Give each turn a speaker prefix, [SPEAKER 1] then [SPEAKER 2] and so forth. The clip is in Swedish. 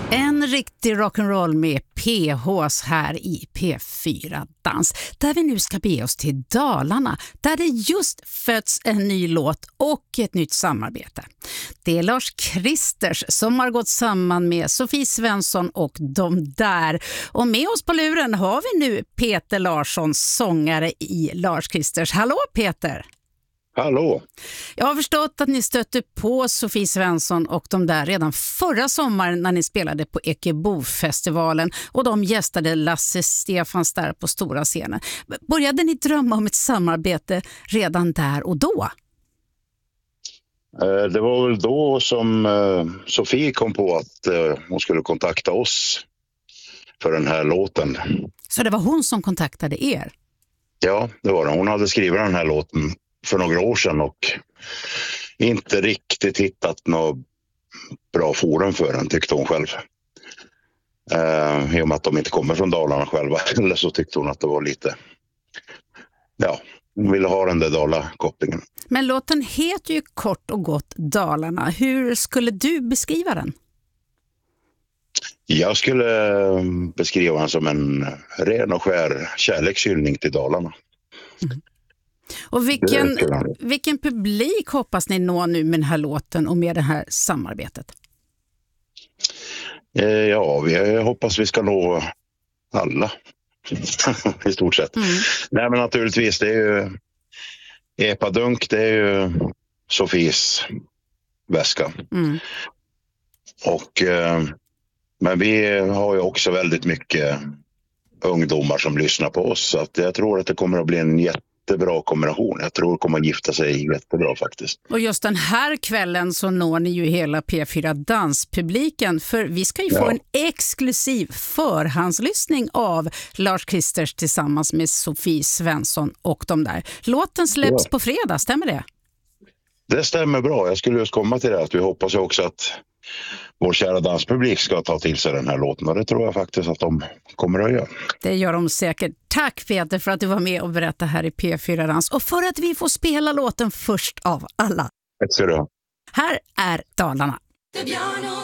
[SPEAKER 1] En riktig rock'n'roll med PHs här i P4 Dans, där vi nu ska be oss till Dalarna, där det just föds en ny låt och ett nytt samarbete. Det är Lars Kristers som har gått samman med Sofie Svensson och de där. Och med oss på luren har vi nu Peter Larsson, sångare i Lars Kristers. Hallå Peter!
[SPEAKER 2] Hallå!
[SPEAKER 1] Jag har förstått att ni stötte på Sofie Svensson och de där redan förra sommaren när ni spelade på Ekebofestivalen och de gästade Lasse Stefans där på stora scenen. Började ni drömma om ett samarbete redan där och då?
[SPEAKER 2] Det var väl då som Sofie kom på att hon skulle kontakta oss för den här låten.
[SPEAKER 1] Så det var hon som kontaktade er?
[SPEAKER 2] Ja, det var det. Hon hade skrivit den här låten för några år sedan och inte riktigt hittat något bra forum för den, tyckte hon själv. I och med att de inte kommer från Dalarna själva. Eller så tyckte hon att det var lite... Ja, hon ville ha den där Dala-kopplingen.
[SPEAKER 1] Men låten heter ju kort och gott Dalarna. Hur skulle du beskriva den?
[SPEAKER 2] Jag skulle beskriva den som en ren och skär kärlekshyllning till Dalarna.
[SPEAKER 1] Mm. Och vilken publik hoppas ni nå nu med den här låten och med det här samarbetet?
[SPEAKER 2] Ja, vi hoppas vi ska nå alla i stort sett. Mm. Nej, men naturligtvis, det är ju Epadunk, det är ju Sofies väska. Mm. Och men vi har ju också väldigt mycket ungdomar som lyssnar på oss, så att jag tror att det kommer att bli en jättebra kombination. Jag tror det kommer att gifta sig jättebra faktiskt. Och just den här kvällen så når ni ju hela P4 Danspubliken, för vi ska ju få en exklusiv förhandslyssning av Lars Kristers tillsammans med Sofie Svensson och de där. Låten släpps på fredag, stämmer det? Det stämmer bra. Jag skulle just komma till det att vi hoppas också att vår kära danspublik ska ta till sig den här låten, och det tror jag faktiskt att de kommer att göra. Det gör de säkert. Tack Peter för att du var med och berättade här i P4 Dans och för att vi får spela låten först av alla. Tack ska du ha. Här är Dalarna.